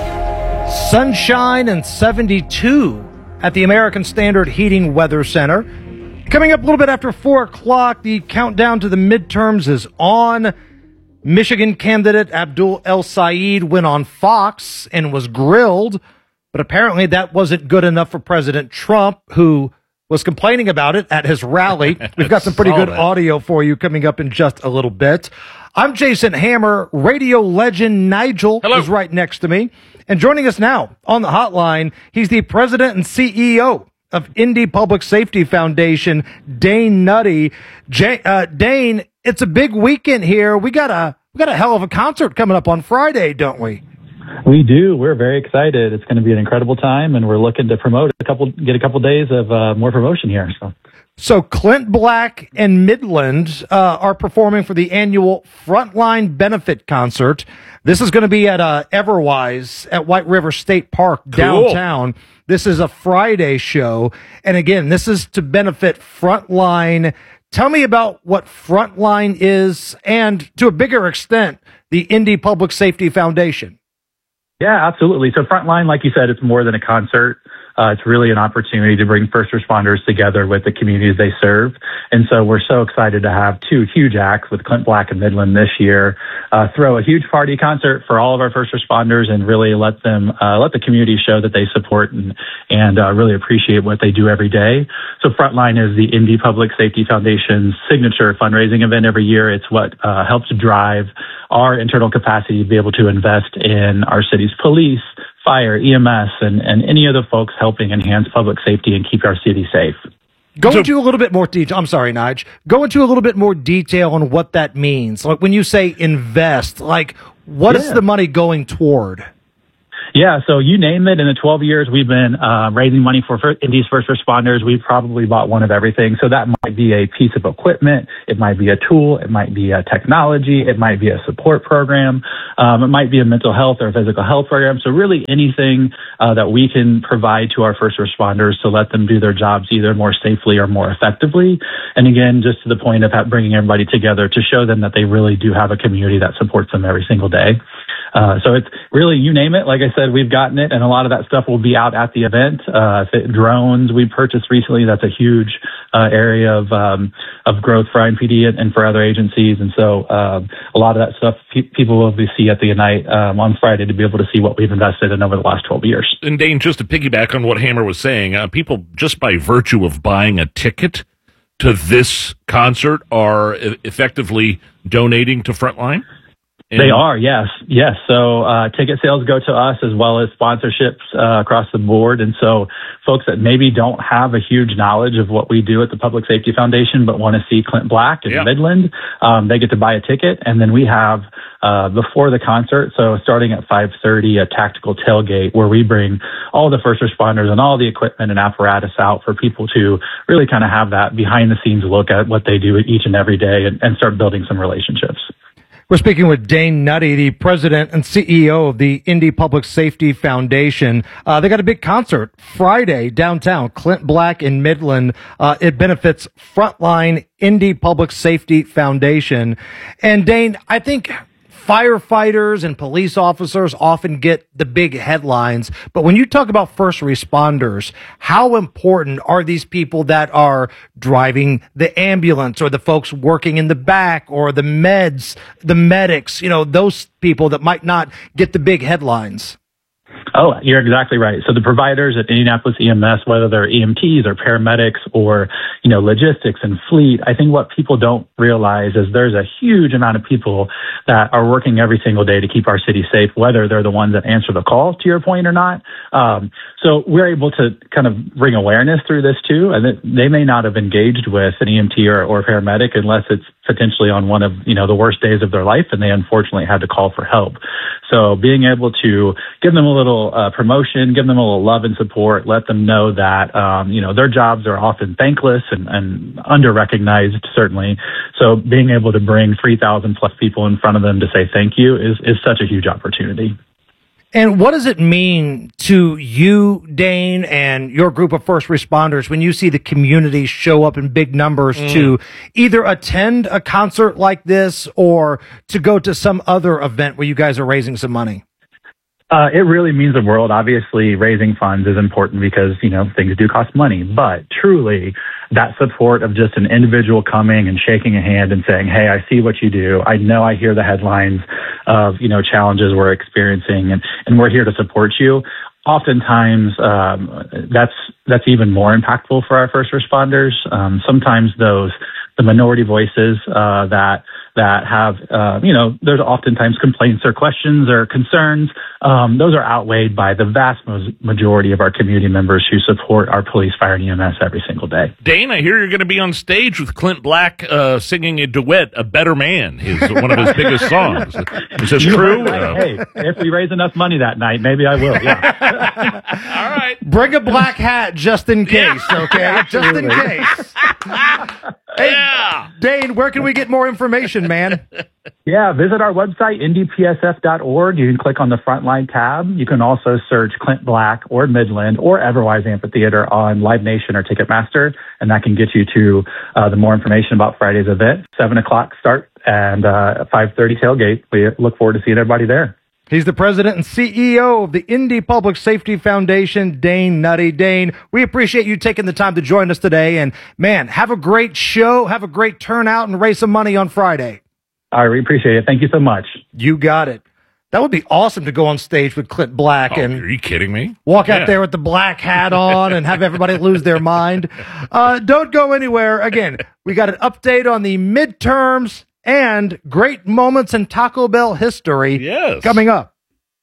Sunshine and 72 at the American Standard Heating Weather Center. Coming up a little bit after 4 o'clock, the countdown to the midterms is on. Michigan candidate Abdul El Sayed went on Fox and was grilled. But apparently that wasn't good enough for President Trump, who was complaining about it at his rally. We've got some pretty good audio for you coming up in just a little bit. I'm Jason Hammer. Radio legend Nigel is right next to me. And joining us now on the hotline, he's the president and CEO of Indy Public Safety Foundation, Dane Nutty. Dane, it's a big weekend here. We got a hell of a concert coming up on Friday, don't we? We do. We're very excited. It's going to be an incredible time, and we're looking to promote get a couple days of more promotion here. So Clint Black and Midland are performing for the annual Frontline Benefit Concert. This is going to be at Everwise at White River State Park downtown. Cool. This is a Friday show. And again, this is to benefit Frontline. Tell me about what Frontline is and, to a bigger extent, the Indy Public Safety Foundation. Yeah, absolutely. So Frontline, like you said, it's more than a concert. It's really an opportunity to bring first responders together with the communities they serve. And so we're so excited to have two huge acts with Clint Black and Midland this year, throw a huge party concert for all of our first responders and really let the community show that they support and really appreciate what they do every day. So Frontline is the Indy Public Safety Foundation's signature fundraising event every year. It's what helps drive our internal capacity to be able to invest in our city's police, fire, EMS, and any of the folks helping enhance public safety and keep our city safe. Go into a little bit more detail. I'm sorry, Nige. Go into a little bit more detail on what that means. Like when you say invest, like what is the money going toward? Yeah, so you name it. In the 12 years we've been raising money for Indy's first responders, we've probably bought one of everything. So that might be a piece of equipment. It might be a tool. It might be a technology. It might be a support program. It might be a mental health or a physical health program. So really anything that we can provide to our first responders to let them do their jobs either more safely or more effectively. And again, just to the point of bringing everybody together to show them that they really do have a community that supports them every single day. So it's really, you name it. Like I said, we've gotten it, and a lot of that stuff will be out at the event. Drones we purchased recently, that's a huge area of growth for IMPD and for other agencies. And so a lot of that stuff people will see at the night on Friday to be able to see what we've invested in over the last 12 years. And Dane, just to piggyback on what Hammer was saying, people just by virtue of buying a ticket to this concert are effectively donating to Frontline? They are, yes. So ticket sales go to us as well as sponsorships across the board. And so folks that maybe don't have a huge knowledge of what we do at the Public Safety Foundation but want to see Clint Black in Midland, they get to buy a ticket. And then we have, before the concert, so starting at 5:30, a tactical tailgate where we bring all the first responders and all the equipment and apparatus out for people to really kind of have that behind-the-scenes look at what they do each and every day and start building some relationships. We're speaking with Dane Nutty, the president and CEO of the Indy Public Safety Foundation. They got a big concert Friday downtown, Clint Black in Midland. It benefits Frontline Indy Public Safety Foundation. And Dane, I think firefighters and police officers often get the big headlines, but when you talk about first responders, how important are these people that are driving the ambulance or the folks working in the back or the medics, those people that might not get the big headlines? Oh, you're exactly right. So the providers at Indianapolis EMS, whether they're EMTs or paramedics or, logistics and fleet, I think what people don't realize is there's a huge amount of people that are working every single day to keep our city safe, whether they're the ones that answer the call, to your point, or not. So we're able to kind of bring awareness through this too, and they may not have engaged with an EMT or paramedic unless it's potentially on one of, the worst days of their life and they unfortunately had to call for help. So being able to give them a little promotion, give them a little love and support, let them know that, their jobs are often thankless and under-recognized, certainly. So being able to bring 3,000 plus people in front of them to say thank you is such a huge opportunity. And what does it mean to you, Dane, and your group of first responders when you see the community show up in big numbers to either attend a concert like this or to go to some other event where you guys are raising some money? It really means the world. Obviously, raising funds is important because, things do cost money. But truly, that support of just an individual coming and shaking a hand and saying, hey, I see what you do. I know I hear the headlines of, challenges we're experiencing and we're here to support you. Oftentimes, that's even more impactful for our first responders. Sometimes the minority voices that have, there's oftentimes complaints or questions or concerns. Those are outweighed by the vast majority of our community members who support our police, fire, and EMS every single day. Dane, I hear you're going to be on stage with Clint Black singing a duet, A Better Man, is one of his biggest songs. Is this true? Hey, if we raise enough money that night, maybe I will, yeah. All right. Bring a black hat just in case, okay? Just in case. Hey, Dane, where can we get more information, man? Yeah, visit our website, indypsf.org. You can click on the Frontline tab. You can also search Clint Black or Midland or Everwise Amphitheater on Live Nation or Ticketmaster, and that can get you to the more information about Friday's event. 7 o'clock start and 5:30 tailgate. We look forward to seeing everybody there. He's the president and CEO of the Indy Public Safety Foundation, Dane Nutty. Dane, we appreciate you taking the time to join us today. And, man, have a great show, have a great turnout, and raise some money on Friday. All right, we appreciate it. Thank you so much. You got it. That would be awesome to go on stage with Clint Black. And are you kidding me? Walk out there with the black hat on and have everybody lose their mind. Don't go anywhere. Again, we got an update on the midterms and great moments in Taco Bell history coming up.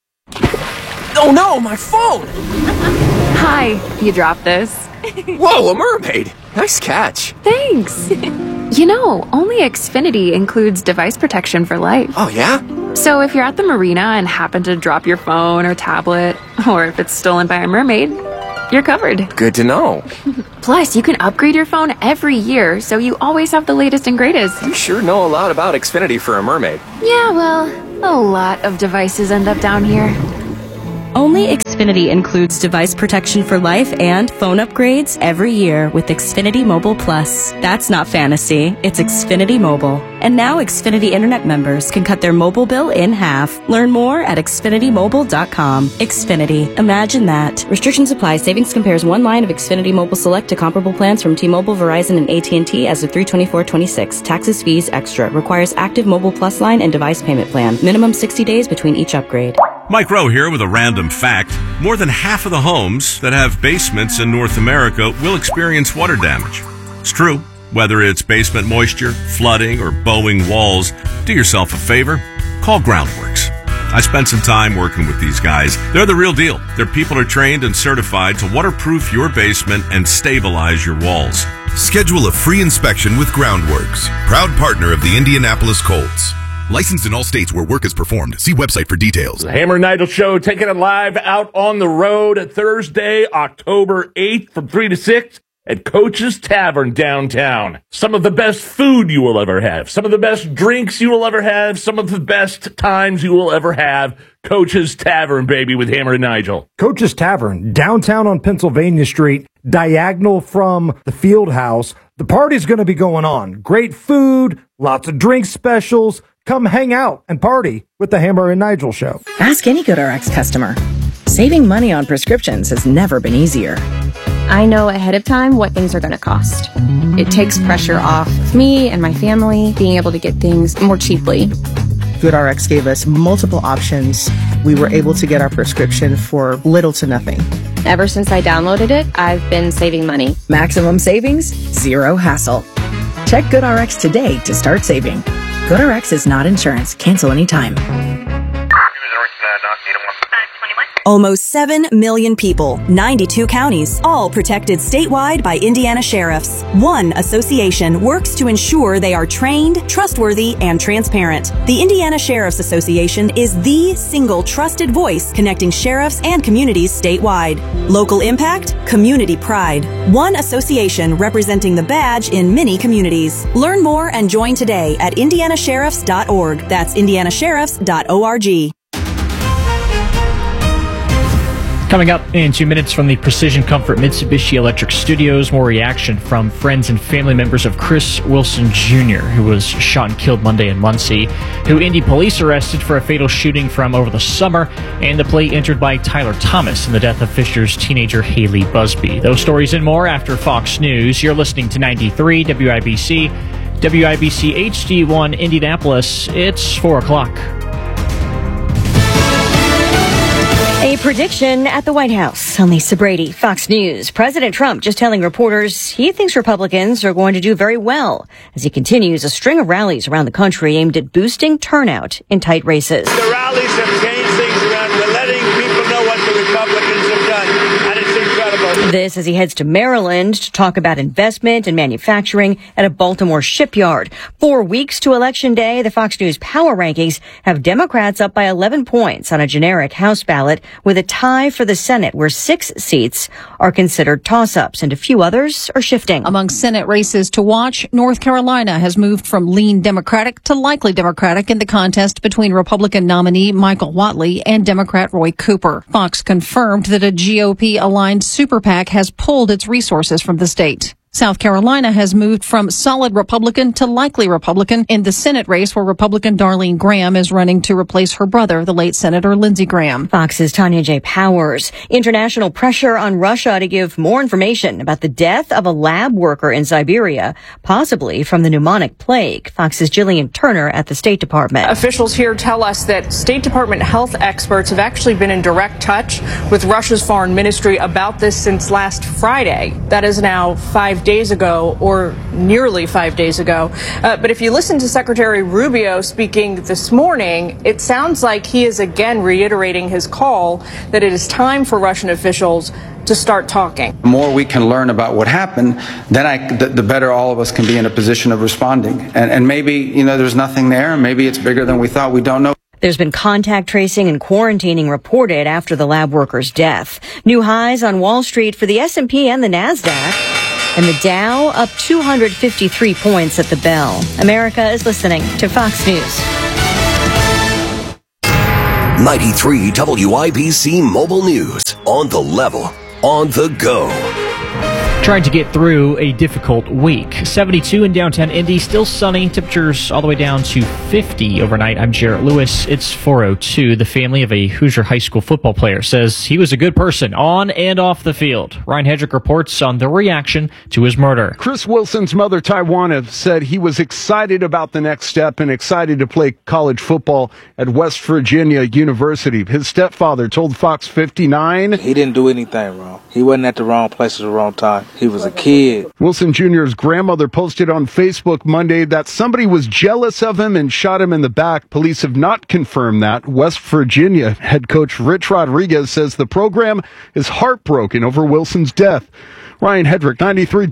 Oh no, my phone! Hi, you dropped this. Whoa, a mermaid! Nice catch. Thanks. You know, only Xfinity includes device protection for life. Oh, yeah? So if you're at the marina and happen to drop your phone or tablet, or if it's stolen by a mermaid, you're covered. Good to know. Plus, you can upgrade your phone every year, so you always have the latest and greatest. You sure know a lot about Xfinity for a mermaid. Yeah, well, a lot of devices end up down here. Only Xfinity includes device protection for life and phone upgrades every year with Xfinity Mobile Plus. That's not fantasy, it's Xfinity Mobile. And now Xfinity Internet members can cut their mobile bill in half. Learn more at XfinityMobile.com. Xfinity. Imagine that. Restrictions apply. Savings compares one line of Xfinity Mobile Select to comparable plans from T-Mobile, Verizon, and AT&T as of 3/24/26. Taxes, fees, extra. Requires active Mobile Plus line and device payment plan. Minimum 60 days between each upgrade. Mike Rowe here with a random fact. More than half of the homes that have basements in North America will experience water damage. It's true. Whether it's basement moisture, flooding, or bowing walls, do yourself a favor. Call Groundworks. I spent some time working with these guys. They're the real deal. Their people are trained and certified to waterproof your basement and stabilize your walls. Schedule a free inspection with Groundworks, proud partner of the Indianapolis Colts. Licensed in all states where work is performed. See website for details. The Hammer and Nigel Show, taking it live out on the road Thursday, October 8th from 3 to 6 at Coach's Tavern downtown. Some of the best food you will ever have. Some of the best drinks you will ever have. Some of the best times you will ever have. Coach's Tavern, baby, with Hammer and Nigel. Coach's Tavern, downtown on Pennsylvania Street, diagonal from the Field House. The party's going to be going on. Great food, lots of drink specials. Come hang out and party with the Hammer and Nigel Show. Ask any GoodRx customer. Saving money on prescriptions has never been easier. I know ahead of time what things are going to cost. It takes pressure off me and my family being able to get things more cheaply. GoodRx gave us multiple options. We were able to get our prescription for little to nothing. Ever since I downloaded it, I've been saving money. Maximum savings, zero hassle. Check GoodRx today to start saving. GoodRx is not insurance. Cancel anytime. Almost 7 million people, 92 counties, all protected statewide by Indiana sheriffs. One association works to ensure they are trained, trustworthy, and transparent. The Indiana Sheriff's Association is the single trusted voice connecting sheriffs and communities statewide. Local impact, community pride. One association representing the badge in many communities. Learn more and join today at indianasheriffs.org. That's indianasheriffs.org. Coming up in 2 minutes from the Precision Comfort Mitsubishi Electric Studios, more reaction from friends and family members of Chris Wilson Jr., who was shot and killed Monday in Muncie, who Indy police arrested for a fatal shooting from over the summer, and the plea entered by Tyler Thomas in the death of Fisher's teenager Haley Busby. Those stories and more after Fox News. You're listening to 93 WIBC, WIBC HD1 Indianapolis. It's 4 o'clock. A prediction at the White House. I'm Lisa Brady, Fox News. President Trump just telling reporters he thinks Republicans are going to do very well as he continues a string of rallies around the country aimed at boosting turnout in tight races. The rallies have changed things around. We're letting people know what the Republicans have done, and it's incredible. This as he heads to Maryland to talk about investment and manufacturing at a Baltimore shipyard. 4 weeks to Election Day, the Fox News Power Rankings have Democrats up by 11 points on a generic House ballot, with a tie for the Senate, where 6 seats are considered toss-ups and a few others are shifting. Among Senate races to watch, North Carolina has moved from lean Democratic to likely Democratic in the contest between Republican nominee Michael Whatley and Democrat Roy Cooper. Fox confirmed that a GOP-aligned super PAC has pulled its resources from the state. South Carolina has moved from solid Republican to likely Republican in the Senate race, where Republican Darlene Graham is running to replace her brother, the late Senator Lindsey Graham. Fox's Tanya J. Powers. International pressure on Russia to give more information about the death of a lab worker in Siberia, possibly from the pneumonic plague. Fox's Jillian Turner at the State Department. Officials here tell us that State Department health experts have actually been in direct touch with Russia's foreign ministry about this since last Friday. That is now 5 5 days ago, or nearly 5 days ago. But if you listen to Secretary Rubio speaking this morning, it sounds like he is again reiterating his call that it is time for Russian officials to start talking. The more we can learn about what happened, then the better all of us can be in a position of responding. And maybe, there's nothing there. Maybe it's bigger than we thought. We don't know. There's been contact tracing and quarantining reported after the lab worker's death. New highs on Wall Street for the S&P and the NASDAQ. And the Dow up 253 points at the bell. America is listening to Fox News. 93 WIBC Mobile News. On the level. On the go. Trying to get through a difficult week. 72 in downtown Indy, still sunny. Temperatures all the way down to 50 overnight. I'm Jarrett Lewis. It's 4:02. The family of a Hoosier high school football player says he was a good person on and off the field. Ryan Hedrick reports on the reaction to his murder. Chris Wilson's mother, Tywana, said he was excited about the next step and excited to play college football at West Virginia University. His stepfather told Fox 59. He didn't do anything wrong. He wasn't at the wrong place at the wrong time. He was a kid. Wilson Jr.'s grandmother posted on Facebook Monday that somebody was jealous of him and shot him in the back. Police have not confirmed that. West Virginia head coach Rich Rodriguez says the program is heartbroken over Wilson's death. Ryan Hedrick, 93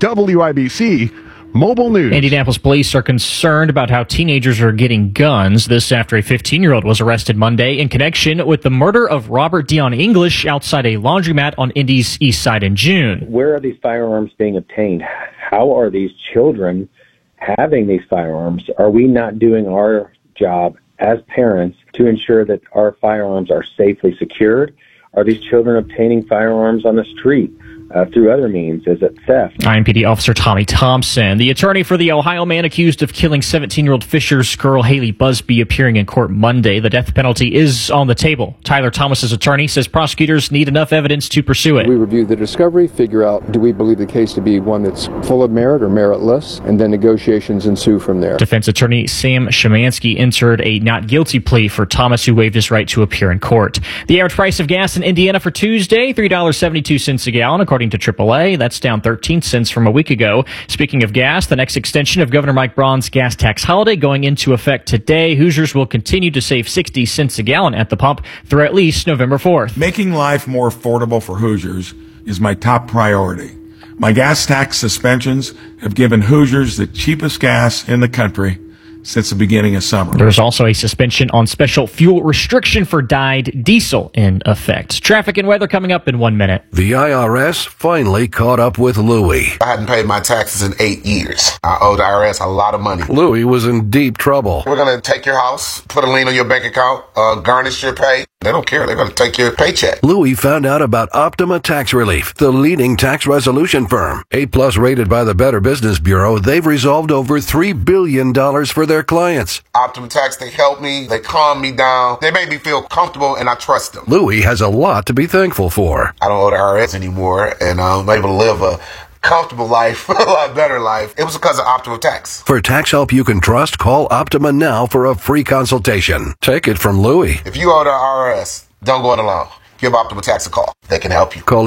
WIBC. Mobile News. Indianapolis police are concerned about how teenagers are getting guns. This after a 15-year-old was arrested Monday in connection with the murder of Robert Dion English outside a laundromat on Indy's east side in June. Where are these firearms being obtained? How are these children having these firearms? Are we not doing our job as parents to ensure that our firearms are safely secured? Are these children obtaining firearms on the street? Through other means? Is it theft? IMPD Officer Tommy Thompson, the attorney for the Ohio man accused of killing 17-year-old Fisher's girl Haley Busby, appearing in court Monday. The death penalty is on the table. Tyler Thomas's attorney says prosecutors need enough evidence to pursue it. We review the discovery, figure out, do we believe the case to be one that's full of merit or meritless, and then negotiations ensue from there. Defense attorney Sam Szymanski entered a not guilty plea for Thomas, who waived his right to appear in court. The average price of gas in Indiana for Tuesday, $3.72 a gallon, according to AAA. That's down 13 cents from a week ago. Speaking of gas, the next extension of Governor Mike Braun's gas tax holiday going into effect today. Hoosiers will continue to save 60 cents a gallon at the pump through at least November 4th. Making life more affordable for Hoosiers is my top priority. My gas tax suspensions have given Hoosiers the cheapest gas in the country since the beginning of summer. There's also a suspension on special fuel restriction for dyed diesel in effect. Traffic and weather coming up in 1 minute. The IRS finally caught up with Louie. I hadn't paid my taxes in 8 years. I owed the IRS a lot of money. Louie was in deep trouble. We're going to take your house, put a lien on your bank account, garnish your pay. They don't care. They're going to take your paycheck. Louie found out about Optima Tax Relief, the leading tax resolution firm. A+ rated by the Better Business Bureau, they've resolved over $3 billion for their clients. Optima Tax, they help me. They calm me down. They make me feel comfortable, and I trust them. Louie has a lot to be thankful for. I don't owe the IRS anymore, and I'm able to live a comfortable life, a lot better life. It was because of Optima Tax. For tax help you can trust, call Optima now for a free consultation. Take it from Louie. If you owe the IRS, don't go it alone. Give Optima Tax a call. They can help you. Call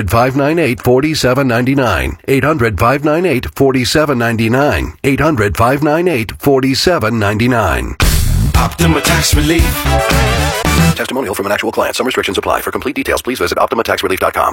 800-598-4799. 800-598-4799. 800-598-4799. Optima Tax Relief. Testimonial from an actual client. Some restrictions apply. For complete details, please visit OptimaTaxRelief.com.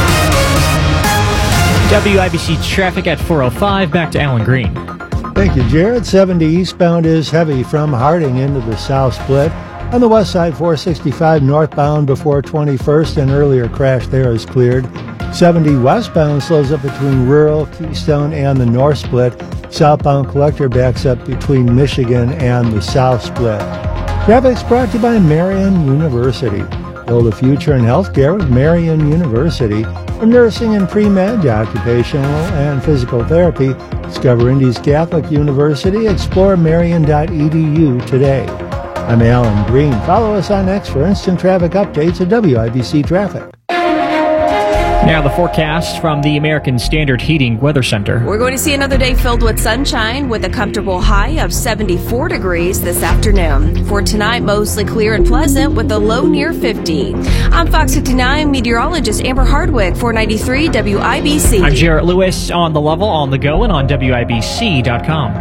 WIBC traffic at 4:05. Back to Alan Green. Thank you, Jared. 70 eastbound is heavy from Harding into the South Split. On the west side, 465 northbound before 21st. An earlier crash there is cleared. 70 westbound slows up between Rural, Keystone, and the North Split. Southbound collector backs up between Michigan and the South Split. Traffic's brought to you by Marian University. Build a future in healthcare with Marian University. From nursing and pre-med to occupational and physical therapy, discover Indy's Catholic University. Explore marian.edu today. I'm Alan Green. Follow us on X for instant traffic updates at WIBC Traffic. Now the forecast from the American Standard Heating Weather Center. We're going to see another day filled with sunshine with a comfortable high of 74 degrees this afternoon. For tonight, mostly clear and pleasant with a low near 50. I'm Fox 59 meteorologist Amber Hardwick for 93 WIBC. I'm Jarrett Lewis on the level, on the go, and on WIBC.com.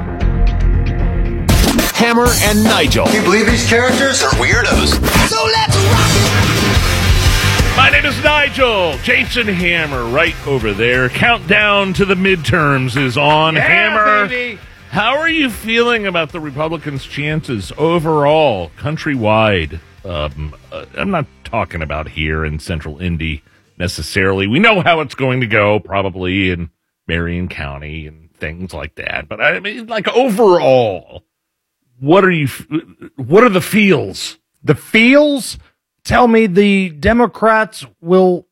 Hammer and Nigel. Can you believe these characters are weirdos? So let's rock it! My name is Nigel. Jason Hammer right over there. Countdown to the midterms is on. Yeah, Hammer, baby. how are you feeling about the Republicans' chances overall, countrywide? I'm not talking about here in Central Indy necessarily. We know how it's going to go, probably in Marion County and things like that. But I mean, like overall, what are the feels? The feels tell me the Democrats will